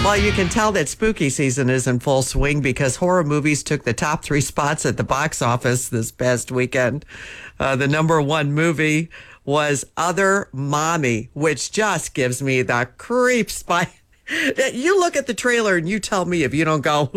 Well, you can tell that spooky season is in full swing because horror movies took the top 3 spots at the box office this past weekend. The number 1 movie was Other Mommy, which just gives me the creeps. You look at the trailer and you tell me if you don't go,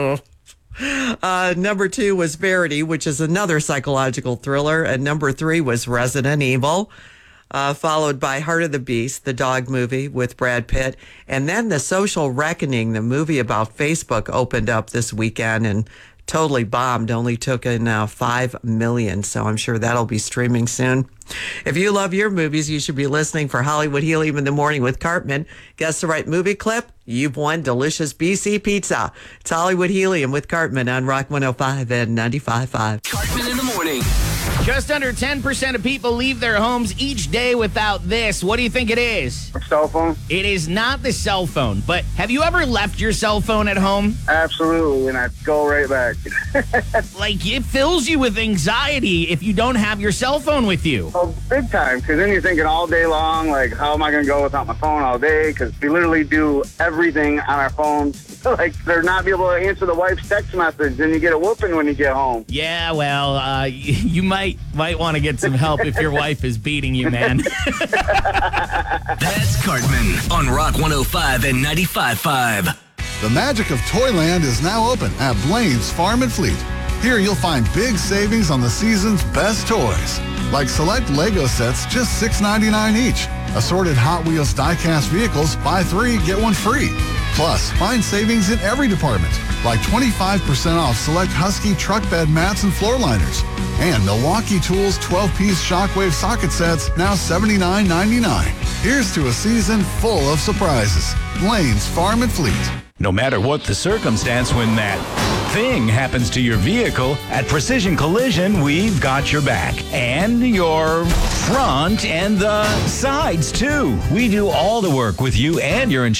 number 2 was Verity, which is another psychological thriller. And number 3 was Resident Evil. Followed by Heart of the Beast, the dog movie with Brad Pitt. And then The Social Reckoning, the movie about Facebook, opened up this weekend and totally bombed, only took in $5 million. So I'm sure that'll be streaming soon. If you love your movies, you should be listening for Hollywood Helium in the Morning with Cartman. Guess the right movie clip? You've won delicious BC pizza. It's Hollywood Helium with Cartman on Rock 105 and 95.5. Cartman in the Morning. Just under 10% of people leave their homes each day without this. What do you think it is? A cell phone? It is not the cell phone, but have you ever left your cell phone at home? Absolutely, and I go right back. Like, it fills you with anxiety if you don't have your cell phone with you. Oh, big time, because then you're thinking all day long, like, how am I going to go without my phone all day? Because we literally do everything on our phones. Like, they're not be able to answer the wife's text message, then you get a whooping when you get home. Yeah, well, you might want to get some help if your wife is beating you, man. That's Cartman on Rock 105 and 95.5. The magic of Toyland is now open at Blaine's Farm and Fleet. Here you'll find big savings on the season's best toys, like select Lego sets just $6.99 each. Assorted Hot Wheels die-cast vehicles, buy 3, get 1 free. Plus, find savings in every department, like 25% off select Husky truck bed mats and floor liners. And Milwaukee Tools 12-piece shockwave socket sets, now $79.99. Here's to a season full of surprises. Blaine's Farm and Fleet. No matter what the circumstance, when that thing happens to your vehicle, at Precision Collision, we've got your back. And your front and the sides, too. We do all the work with you and your insurance.